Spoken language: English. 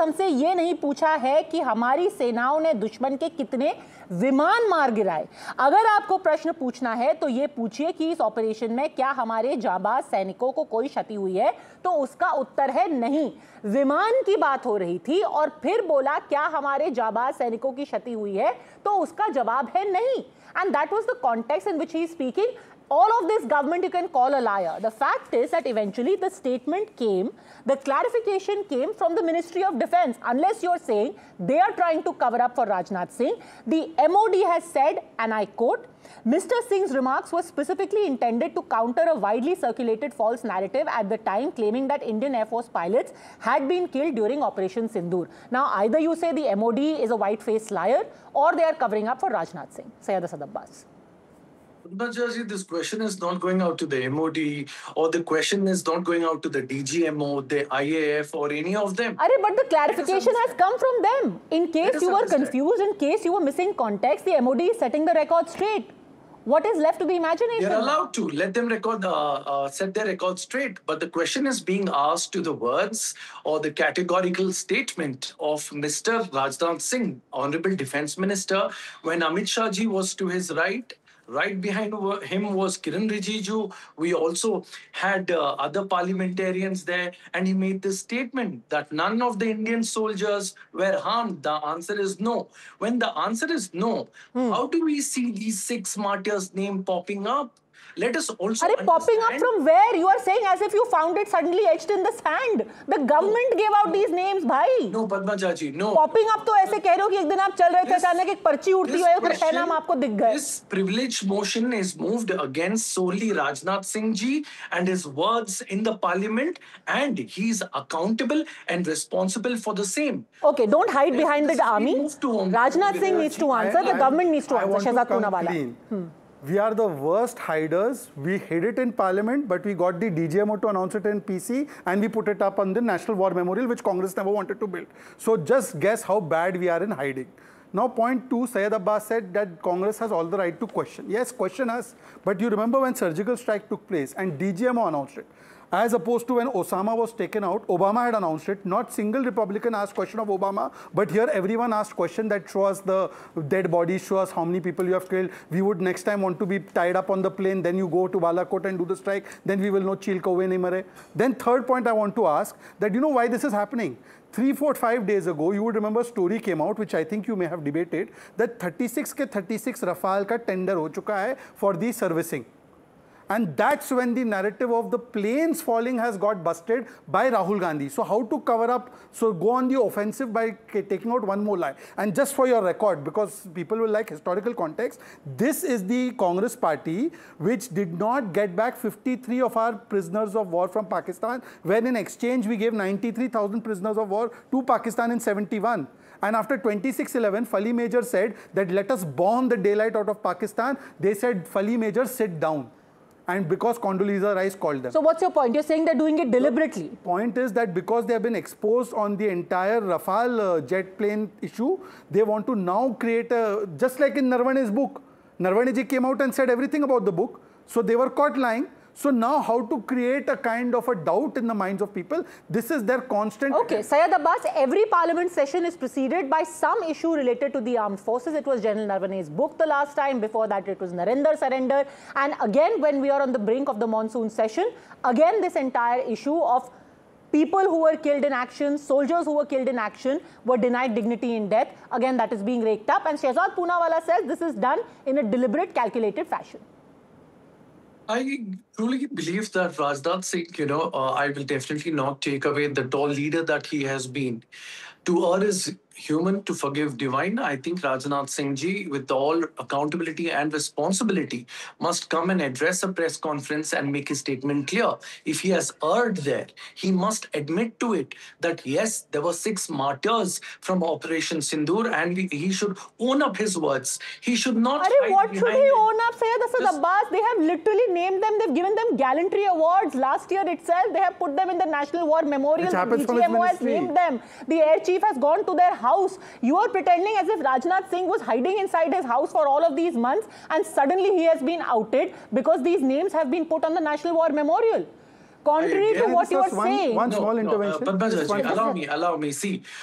हमसे ये नहीं पूछा है कि हमारी सेनाओं ने दुश्मन के कितने विमान मार गिराए। अगर आपको प्रश्न पूछना है तो ये पूछिए कि इस ऑपरेशन में क्या हमारे जांबाज सैनिकों को कोई क्षति हुई है, तो उसका उत्तर है नहीं। विमान की बात हो रही थी और फिर बोला क्या हमारे जांबाज सैनिकों की क्षति हुई है, तो उसका जवाब है नहीं। And that was the context in which he is speaking. All of this government you can call a liar. The fact is that eventually the statement came, the clarification came from the Ministry of Defense. Unless you're saying they are trying to cover up for Rajnath Singh, the MOD has said, and I quote, Mr. Singh's remarks were specifically intended to counter a widely circulated false narrative at the time claiming that Indian Air Force pilots had been killed during Operation Sindoor. Now, either you say the MOD is a white-faced liar or they are covering up for Rajnath Singh. Syed Asad Abbas. Jaji, this question is not going out to the MOD or the question is not going out to the DGMO, the IAF or any of them. But the clarification has come from them. In case you were confused, in case you were missing context, the MOD is setting the record straight. What is left to the imagination? They're allowed to let them set their record straight. But the question is being asked to the words or the categorical statement of Mr. Rajnath Singh, Honorable Defence Minister, when Amit Shah ji was to his right. Right behind him was Kiran Rijiju. We also had other parliamentarians there, and he made this statement that none of the Indian soldiers were harmed. The answer is no. When the answer is no, how do we see these 6 martyrs' name popping up? Let us also popping up from where? You are saying as if you found it suddenly etched in the sand. The government gave out these names, bhai. No, Padma Jaji, no. Popping up तो ऐसे कह रहे हो कि एक दिन आप चल रहे थे अचानक एक पर्ची उड़ती हुई और 6 नाम आपको दिख गए. This privilege motion is moved against solely Rajnath Singh ji and his words in the parliament, and he is accountable and responsible for the same. Okay, don't hide behind the army. Rajnath Singh needs to answer. The government needs to answer. Shehzad Poonawala. We are the worst hiders. We hid it in Parliament, but we got the DGMO to announce it in PC, and we put it up on the National War Memorial, which Congress never wanted to build. So just guess how bad we are in hiding. Now, point 2, Syed Abbas said that Congress has all the right to question. Yes, question us. But you remember when surgical strike took place and DGMO announced it. As opposed to when Osama was taken out, Obama had announced it. Not single Republican asked question of Obama, but here everyone asked question that show us the dead bodies, show us how many people you have killed. We would next time want to be tied up on the plane, then you go to Balakot and do the strike, then we will know Chil Kauve nahi mare. Then third point I want to ask, that you know why this is happening? 3, 4, 5 days ago, you would remember a story came out, which I think you may have debated, that 36 ke 36 Rafale ka tender ho chuka hai for the servicing. And that's when the narrative of the planes falling has got busted by Rahul Gandhi. So how to cover up? So go on the offensive by taking out one more lie. And just for your record, because people will like historical context, this is the Congress party which did not get back 53 of our prisoners of war from Pakistan, when in exchange we gave 93,000 prisoners of war to Pakistan in 71. And after 26/11, Fali Major said that let us bomb the daylight out of Pakistan. They said, Fali Major, sit down. And because Condoleezza Rice called them. So what's your point? You're saying they're doing it deliberately. The point is that because they have been exposed on the entire Rafale jet plane issue, they want to now create a, just like in Narvane's book. Narvane ji came out and said everything about the book. So they were caught lying. So now how to create a kind of a doubt in the minds of people, this is their constant... Okay, Syed Abbas, every parliament session is preceded by some issue related to the armed forces. It was General Narvane's book the last time. Before that, it was Narendra surrender. And again, when we are on the brink of the monsoon session, again, this entire issue of people who were killed in action, soldiers who were killed in action, were denied dignity in death. Again, that is being raked up. And Shehzad Poonawala says this is done in a deliberate, calculated fashion. I truly believe that Rajnath Singh, I will definitely not take away the tall leader that he has been. To err is human, to forgive divine. I think Rajnath Singh ji, with all accountability and responsibility, must come and address a press conference and make his statement clear. If he has erred there, he must admit to it that yes, there were 6 martyrs from Operation Sindoor, and he should own up his words. He should not... What should he own up, Syed Asad Abbas? They have literally named them. They've given them gallantry awards. Last year itself, they have put them in the National War Memorial. The DGMO has named them. The air chief has gone to their house. You are pretending as if Rajnath Singh was hiding inside his house for all of these months, and suddenly he has been outed because these names have been put on the National War Memorial. Contrary to what you are saying. One small intervention. Padma Jaji, allow me. See,